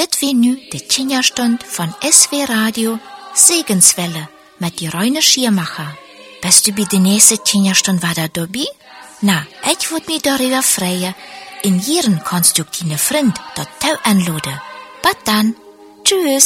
Dit wie nu de Kinderstund von SW Radio Segenswelle mit die Reine Schiermacher. Bist du bei der nächsten Kinderstund wieder dabei? Na, ich würd mich darüber freuen. In jeden kannst du deine Freund dort anladen. Bis dann. Tschüss.